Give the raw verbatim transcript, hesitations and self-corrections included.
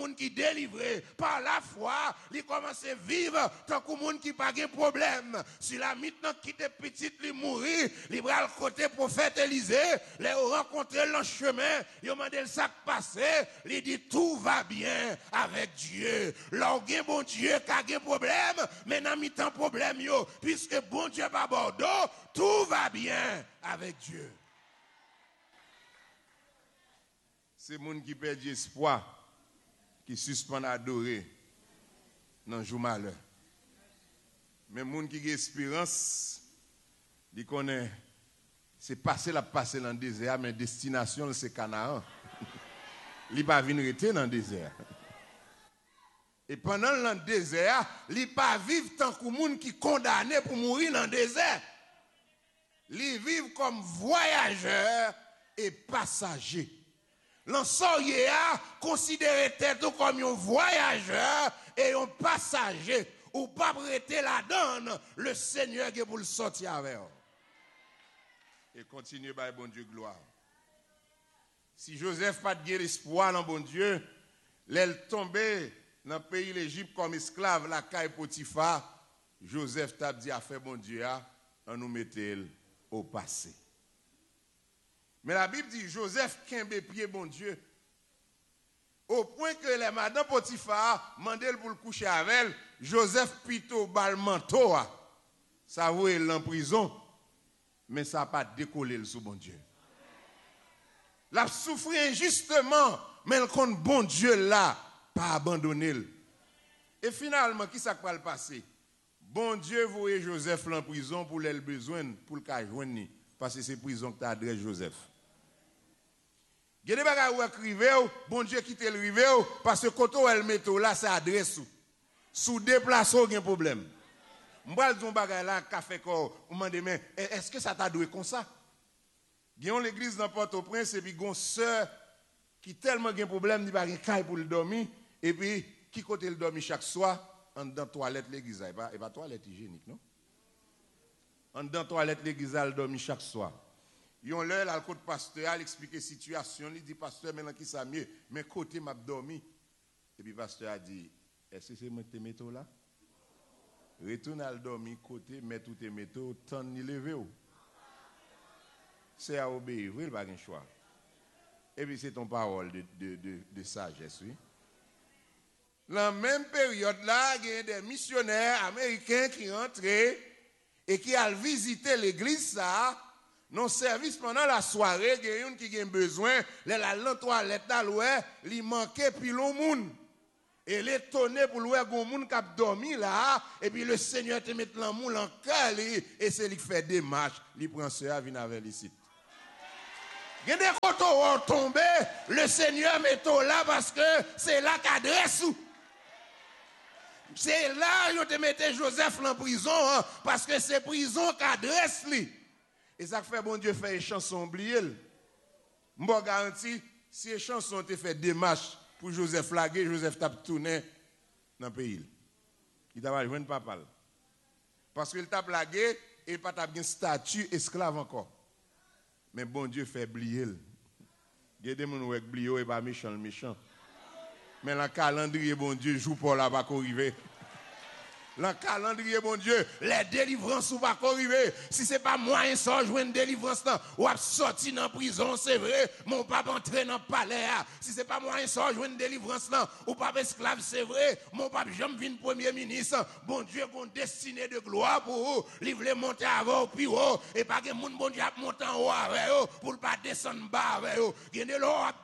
monde qui délivré par la foi, il commence à vivre tant que monde qui pas de problème. Si la maintenant quitte petite, il mourir, il va le côté prophète Élisée, les rencontrer le chemin, il demandé ça passé, il dit tout va bien avec Dieu. Là, bon Dieu qui a des problèmes, mais dans mi-temps problème yo, puisque bon Dieu pas Bordeaux, tout va bien avec Dieu. C'est les gens qui perdent espoir, qui suspendent adorer dans le jour malheur. Mais les gens qui ont espérance, ils connaissent, c'est passé la passer dans le désert, mais destination c'est Canaan. Ils ne pas venir rester dans le désert. Et pendant le désert, ils ne pas vivre tant que les gens qui sont condamnés pour mourir dans le désert. Ils vivent comme voyageurs et passagers. L'ensoyer a considéré tête comme un voyageur et un passager. Ou pas prêter la donne, le Seigneur qui pour le sortir avec eux. Et continuez par bon Dieu gloire. Si Joseph pas de espoir dans bon Dieu, l'elle tombé dans le pays l'Égypte comme esclave, la caille Potiphar, Joseph t'a dit à faire bon Dieu, on nous mettait au passé. Mais la Bible dit, Joseph kembe pied bon Dieu. Au point que les madame Potiphar mandel pour le coucher avec elle, Joseph Pito Balmanto, ça vous est en prison, mais ça n'a pas décollé le sous bon Dieu. La souffre injustement, mais le compte bon Dieu là, pas abandonné. Et finalement, qui ça va le passer? Bon Dieu voyait Joseph en prison pour le besoin, pour le cas joindre, parce que c'est prison que tu adresse Joseph. Il y a des bagages où écrivez, bon Dieu quitte le rive, parce que quand on le met là, c'est adresse. Sous déplace, il y a un problème. Je vais dire bagage là, café corps, on m'a dit, mais est-ce que ça t'a doué comme ça? Il y a l'église dans Port-au-Prince, et puis il y a une soeur qui tellement a un problème, il n'y a pas de caille pour le dormir, et puis qui côté le dormir chaque soir, en dans la toilette l'église, et pas la toilette hygiénique, non? En dans la toilette l'église, elle dormit chaque soir. Ils ont l'air, le côté pasteur, il explique la situation. Il dit, pasteur, maintenant qui ça mieux, mais côté m'a dormi. Et puis, pasteur a dit, est-ce que c'est tes métaux là? Retourne à dormir côté, mets tous tes métaux, tant ni lever. C'est à obéir, il n'y a pas de choix. Et puis, c'est ton parole de, de, de, de sagesse, oui. Dans la même période là, il y a des missionnaires américains qui rentrent et qui ont visité l'église ça. Non service pendant la soirée, il y a une qui a besoin, la toilette là, il manquait puis l'on moun. Et les tonner pour louer gon moun qui a dormi là, et puis le Seigneur te met l'amour en cœur et c'est lui qui fait des marches, il prend ça vient avec ici. Il y a des côtés où tombé, le Seigneur met là parce que c'est là qu'adresse. C'est là où te mette Joseph en prison hein, parce que c'est prison qu'adresse lui. Et ça fait bon Dieu faire une chanson oubliée. Je vous garantis, si les chansons te fait démarche pour Joseph Lagué, Joseph t'a tourné dans le pays. Il t'a pas joué papa. Parce qu'il t'a lagué et il pas t'a bien statut esclave encore. Mais bon Dieu fait oublier. Il y a des gens qui ont oublié et pas méchant, méchant. Mais le calendrier, bon Dieu, joue pour là, pas arriver. Le calendrier, bon Dieu, les délivrances ou pas arriver. Si ce n'est pas moyen sans jouer une délivrance, ou à sortir dans la prison, c'est vrai, mon papa entrer dans le palais. Si ce n'est pas moyen sans jouer une délivrance, ou pas esclave, c'est vrai, mon papa jamais venu premier ministre. Bon Dieu, bon destiné de gloire pour vous. Il voulait monter avant, puis haut, et pas que mon bon Dieu monte en haut avec vous, pour ne pas descendre bas avec vous.